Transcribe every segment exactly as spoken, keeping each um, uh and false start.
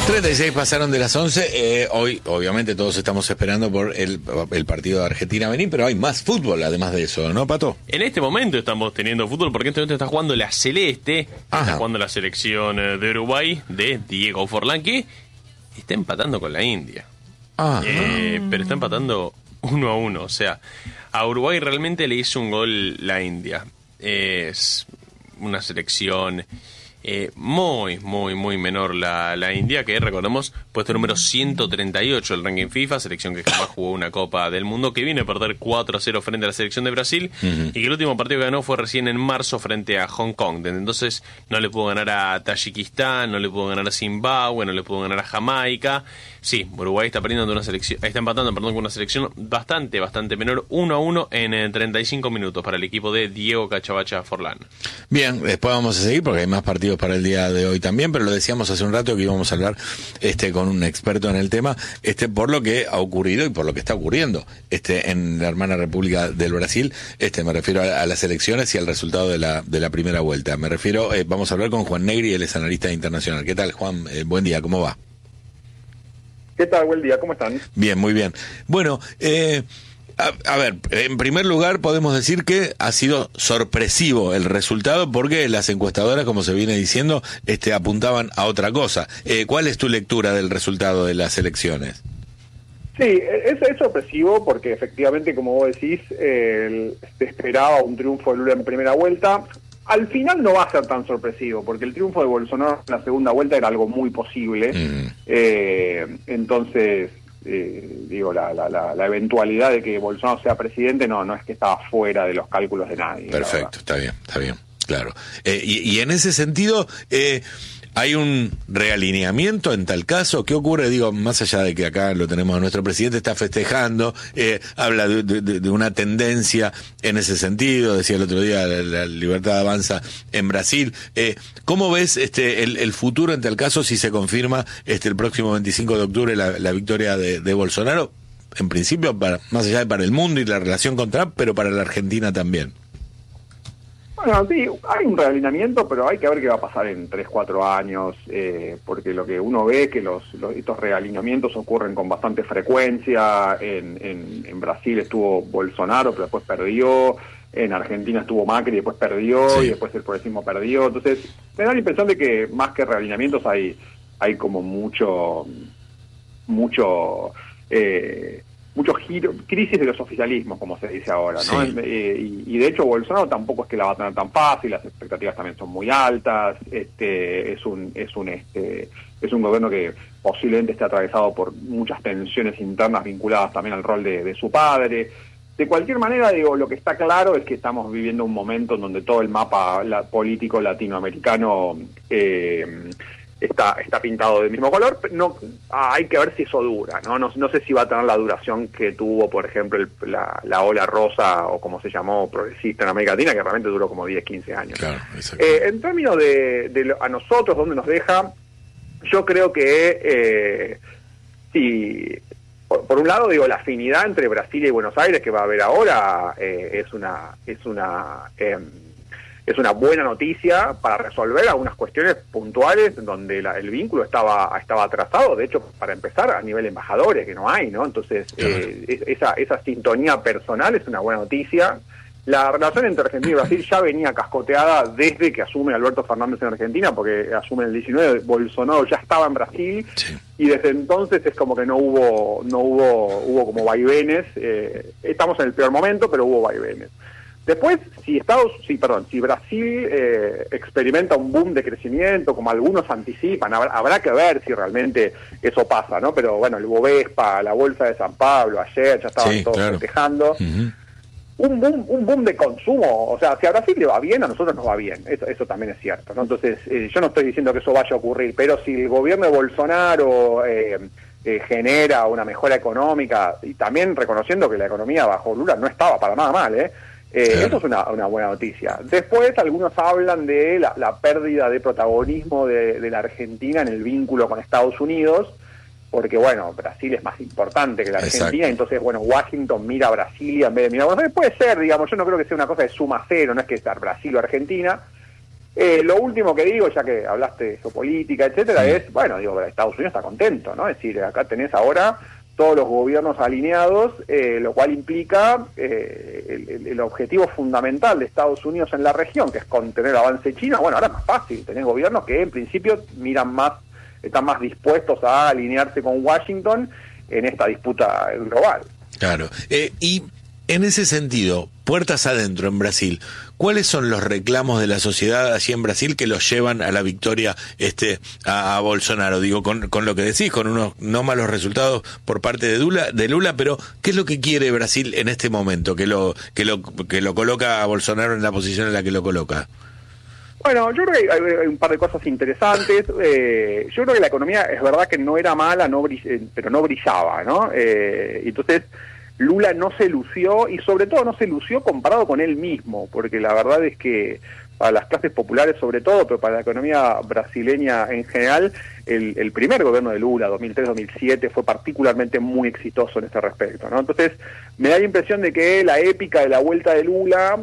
treinta y seis pasaron de las once. Eh, hoy, obviamente, todos estamos esperando por el, el partido de Argentina-Benín, pero hay más fútbol además de eso, ¿no, Pato? En este momento estamos teniendo fútbol porque en este momento está jugando la Celeste, Ajá. está jugando la selección de Uruguay de Diego Forlán, que está empatando con la India. Ah. Eh, pero está empatando uno a uno. O sea, a Uruguay realmente le hizo un gol la India. Es una selección eh, muy, muy, muy menor la, la India, que recordemos, puesto número ciento treinta y ocho el ranking FIFA, selección que jamás jugó una Copa del Mundo, que viene a perder cuatro a cero frente a la selección de Brasil, uh-huh. y que el último partido que ganó fue recién en marzo frente a Hong Kong. Desde entonces no le pudo ganar a Tayikistán, no le pudo ganar a Zimbabue, no le pudo ganar a Jamaica. Sí, Uruguay está perdiendo de una selección, está empatando, perdón, con una selección bastante, bastante menor, uno a uno en eh, treinta y cinco minutos para el equipo de Diego Cachabacha Forlán. Bien, después vamos a seguir porque hay más partidos para el día de hoy también, pero lo decíamos hace un rato que íbamos a hablar este con un experto en el tema, este por lo que ha ocurrido y por lo que está ocurriendo este en la hermana República del Brasil. Este me refiero a, a las elecciones y al resultado de la de la primera vuelta. Me refiero, eh, vamos a hablar con Juan Negri, él es analista internacional. ¿Qué tal, Juan? Eh, buen día, ¿cómo va? ¿Qué tal? Buen día, ¿cómo están? Bien, muy bien. Bueno, eh, a, a ver, en primer lugar podemos decir que ha sido sorpresivo el resultado porque las encuestadoras, como se viene diciendo, este, apuntaban a otra cosa. Eh, ¿Cuál es tu lectura del resultado de las elecciones? Sí, es, es sorpresivo porque efectivamente, como vos decís, eh, se esperaba un triunfo de Lula en primera vuelta. Al final no va a ser tan sorpresivo, porque el triunfo de Bolsonaro en la segunda vuelta era algo muy posible. Mm. Eh, entonces, eh, digo, la, la, la, la eventualidad de que Bolsonaro sea presidente no, no es que estaba fuera de los cálculos de nadie. Perfecto, está bien, está bien, claro. Eh, y, y en ese sentido, eh, ¿hay un realineamiento en tal caso? ¿Qué ocurre? Digo, más allá de que acá lo tenemos a nuestro presidente, está festejando, eh, habla de, de, de una tendencia en ese sentido, decía el otro día, la, la libertad avanza en Brasil. Eh, ¿Cómo ves este el, el futuro en tal caso si se confirma este el próximo veinticinco de octubre la, la victoria de, de Bolsonaro? En principio, para, más allá de para el mundo y la relación con Trump, pero para la Argentina también. Bueno, sí, hay un realineamiento, pero hay que ver qué va a pasar en tres, cuatro años, eh, porque lo que uno ve es que los, los, estos realineamientos ocurren con bastante frecuencia. En, en, en Brasil estuvo Bolsonaro, pero después perdió. En Argentina estuvo Macri, y después perdió, sí. y después el progresismo perdió. Entonces, me da la impresión de que más que realineamientos hay, hay como mucho, mucho... Eh, muchos giros, crisis de los oficialismos, como se dice ahora, ¿no? Sí. Eh, y, y de hecho Bolsonaro tampoco es que la va a tener tan fácil, las expectativas también son muy altas, este es un es un este es un gobierno que posiblemente esté atravesado por muchas tensiones internas vinculadas también al rol de, de su padre. De cualquier manera, digo, lo que está claro es que estamos viviendo un momento en donde todo el mapa la, político latinoamericano eh, Está, está pintado del mismo color. No, ah, hay que ver si eso dura, ¿no? No, no sé si va a tener la duración que tuvo, por ejemplo, el, la, la ola rosa, o como se llamó, progresista en América Latina, que realmente duró como diez, quince años. Claro, eh, en términos de, de lo, a nosotros, ¿dónde nos deja? Yo creo que, eh, si, por, por un lado, digo, la afinidad entre Brasil y Buenos Aires que va a haber ahora eh, es una... Es una eh, Es una buena noticia para resolver algunas cuestiones puntuales donde la, el vínculo estaba estaba atrasado. De hecho, para empezar, a nivel embajadores, que no hay, ¿no? Entonces, eh, esa esa sintonía personal es una buena noticia. La relación entre Argentina y Brasil ya venía cascoteada desde que asume Alberto Fernández en Argentina, porque asume en el diecinueve, Bolsonaro ya estaba en Brasil, sí. y desde entonces es como que no hubo no hubo hubo como vaivenes. Eh, estamos en el peor momento, pero hubo vaivenes. Después, si Estados, sí, perdón, si Brasil eh, experimenta un boom de crecimiento, como algunos anticipan, habrá, habrá que ver si realmente eso pasa, ¿no? Pero bueno, el Bovespa, la Bolsa de San Pablo, ayer ya estaban sí, todos claro. festejando. Uh-huh. Un boom, un boom de consumo, o sea, si a Brasil le va bien, a nosotros nos va bien, eso, eso también es cierto, ¿no? Entonces, eh, yo no estoy diciendo que eso vaya a ocurrir, pero si el gobierno de Bolsonaro eh, eh, genera una mejora económica, y también reconociendo que la economía bajo Lula no estaba para nada mal, ¿eh? Eh, claro. Eso es una, una buena noticia. Después, algunos hablan de la, la pérdida de protagonismo de, de la Argentina en el vínculo con Estados Unidos, porque, bueno, Brasil es más importante que la Argentina, exacto. Entonces, bueno, Washington mira a Brasilia en vez de mirar a Buenos Aires. Puede ser, digamos, yo no creo que sea una cosa de suma cero, no es que sea Brasil o Argentina, Eh, lo último que digo, ya que hablaste de geopolítica, etcétera, es, bueno, digo, Estados Unidos está contento, ¿no? Es decir, acá tenés ahora todos los gobiernos alineados, eh, lo cual implica eh, el, el objetivo fundamental de Estados Unidos en la región, que es contener el avance chino. Bueno, ahora es más fácil, tenés gobiernos que en principio miran más, están más dispuestos a alinearse con Washington en esta disputa global. Claro, eh, y en ese sentido, puertas adentro en Brasil, ¿cuáles son los reclamos de la sociedad allí en Brasil que los llevan a la victoria este a, a Bolsonaro? Digo, con, con lo que decís, con unos no malos resultados por parte de Lula, de Lula, pero ¿qué es lo que quiere Brasil en este momento que lo que lo que lo coloca a Bolsonaro en la posición en la que lo coloca? Bueno, yo creo que hay, hay un par de cosas interesantes. Eh, yo creo que la economía es verdad que no era mala, no brill- pero no brillaba, ¿no? Eh, entonces Lula no se lució, y sobre todo no se lució comparado con él mismo, porque la verdad es que para las clases populares sobre todo, pero para la economía brasileña en general, el, el primer gobierno de Lula, dos mil tres dos mil siete, fue particularmente muy exitoso en este respecto, ¿no? Entonces, me da la impresión de que la épica de la vuelta de Lula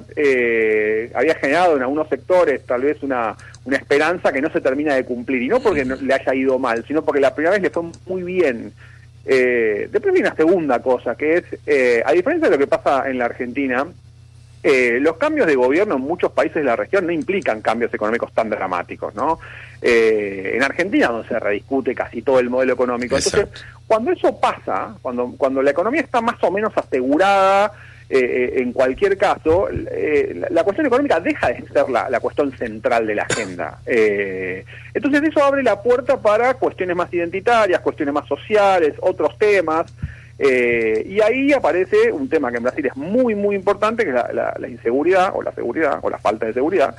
eh, había generado en algunos sectores tal vez una, una esperanza que no se termina de cumplir, y no porque no le haya ido mal, sino porque la primera vez le fue muy bien. Eh, después viene una segunda cosa, que es, eh, a diferencia de lo que pasa en la Argentina, eh, los cambios de gobierno en muchos países de la región no implican cambios económicos tan dramáticos, ¿no? Eh, en Argentina, donde se rediscute casi todo el modelo económico. Entonces, cuando eso pasa, cuando, cuando la economía está más o menos asegurada, Eh, en cualquier caso, eh, la, la cuestión económica deja de ser la, la cuestión central de la agenda. Eh, entonces eso abre la puerta para cuestiones más identitarias, cuestiones más sociales, otros temas, eh, y ahí aparece un tema que en Brasil es muy, muy importante, que es la, la, la inseguridad, o la seguridad, o la falta de seguridad,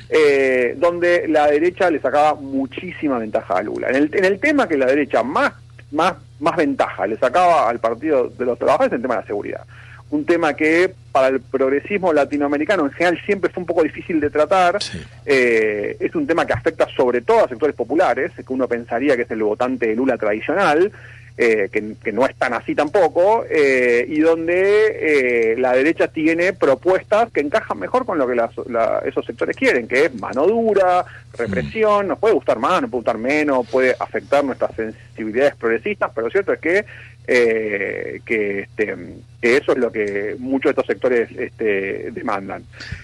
eh, donde la derecha le sacaba muchísima ventaja a Lula. En el, en el tema que la derecha más, más, más ventaja le sacaba al Partido de los Trabajadores es el tema de la seguridad. Un tema que para el progresismo latinoamericano en general siempre fue un poco difícil de tratar. Sí. Eh, es un tema que afecta sobre todo a sectores populares, que uno pensaría que es el votante de Lula tradicional, eh, que, que no es tan así tampoco, eh, y donde eh, la derecha tiene propuestas que encajan mejor con lo que las, la, esos sectores quieren, que es mano dura, represión, mm. nos puede gustar más, nos puede gustar menos, puede afectar nuestras sensibilidades progresistas, pero lo cierto es que Eh, que, este, que eso es lo que muchos de estos sectores este, demandan.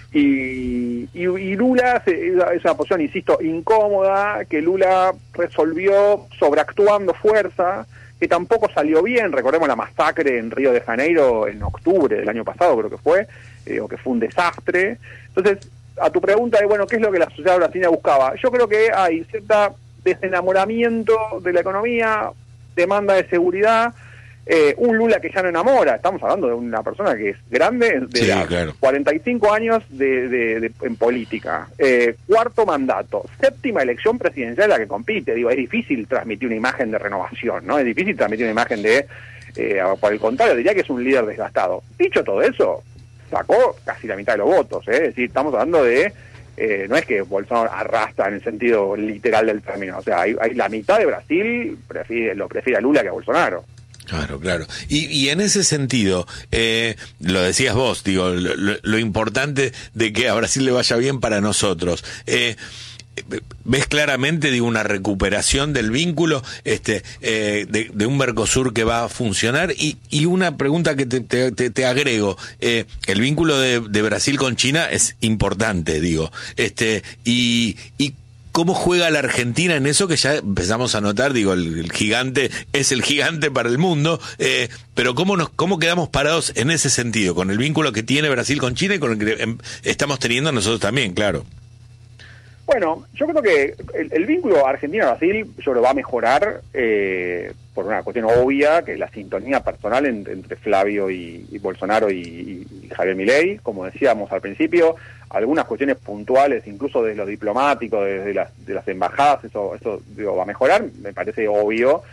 Y, y, y Lula es una posición, insisto, incómoda, que Lula resolvió sobreactuando fuerza, que tampoco salió bien. Recordemos la masacre en Río de Janeiro en octubre del año pasado, creo que fue, eh, o que fue un desastre. Entonces, a tu pregunta de, bueno, ¿qué es lo que la sociedad brasileña buscaba? Yo creo que hay cierta desenamoramiento de la economía, demanda de seguridad, Eh, un Lula que ya no enamora. Estamos hablando de una persona que es grande, de sí, claro. cuarenta y cinco años de, de, de, en política, eh, cuarto mandato, séptima elección presidencial en la que compite. Digo, es difícil transmitir una imagen de renovación, ¿no? Es difícil transmitir una imagen de, eh, por el contrario, diría que es un líder desgastado. Dicho todo eso, sacó casi la mitad de los votos, ¿eh? Es decir, estamos hablando de Eh, no es que Bolsonaro arrastra en el sentido literal del término, o sea, hay, hay la mitad de Brasil prefiere, lo prefiere a Lula que a Bolsonaro. Claro, claro. Y, y en ese sentido, eh, lo decías vos, digo, lo, lo, lo importante de que a Brasil le vaya bien para nosotros. Eh, ¿Ves claramente, digo, una recuperación del vínculo este eh, de, de un Mercosur que va a funcionar? Y, y una pregunta que te, te, te, te agrego, eh, el vínculo de, de Brasil con China es importante, digo, este y, y ¿cómo juega la Argentina en eso que ya empezamos a notar? Digo, el, el gigante es el gigante para el mundo, eh, pero ¿cómo nos cómo quedamos parados en ese sentido, con el vínculo que tiene Brasil con China y con el que eh, estamos teniendo nosotros también, claro? Bueno, yo creo que el, el vínculo Argentina-Brasil yo lo va a mejorar eh, por una cuestión obvia, que es la sintonía personal en, entre Flavio y, y Bolsonaro y, y Javier Milei, como decíamos al principio, algunas cuestiones puntuales, incluso de lo diplomático, desde de las, de las embajadas, eso, eso digo, va a mejorar, me parece obvio.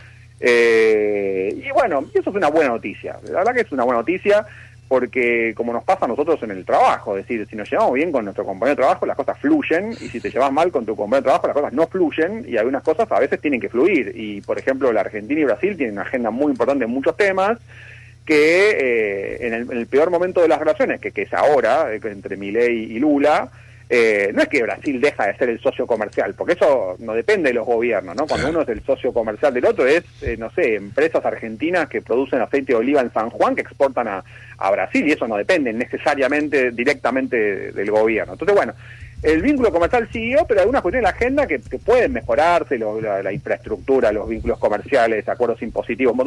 Eh, y bueno, eso es una buena noticia, la verdad que es una buena noticia, porque como nos pasa a nosotros en el trabajo, es decir, si nos llevamos bien con nuestro compañero de trabajo, las cosas fluyen, y si te llevas mal con tu compañero de trabajo, las cosas no fluyen, y algunas cosas a veces tienen que fluir. Y, por ejemplo, la Argentina y Brasil tienen una agenda muy importante en muchos temas, que eh, en, el, en el peor momento de las relaciones, que, que es ahora, eh, entre Milei y Lula, Eh, no es que Brasil deja de ser el socio comercial, porque eso no depende de los gobiernos, ¿no? Cuando uno es el socio comercial del otro es, eh, no sé, empresas argentinas que producen aceite de oliva en San Juan que exportan a, a Brasil, y eso no depende necesariamente directamente del gobierno. Entonces, bueno, el vínculo comercial siguió, pero hay algunas cuestiones de la agenda que, que pueden mejorarse, lo, la, la infraestructura, los vínculos comerciales, acuerdos impositivos,